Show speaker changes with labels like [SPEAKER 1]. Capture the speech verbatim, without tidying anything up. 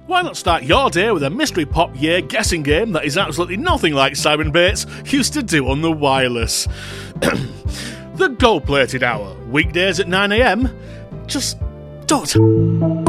[SPEAKER 1] Why not start your day with a mystery pop year guessing game that is absolutely nothing like Simon Bates used to do on the wireless? The Gold Plated Hour, weekdays at nine a m. Just don't.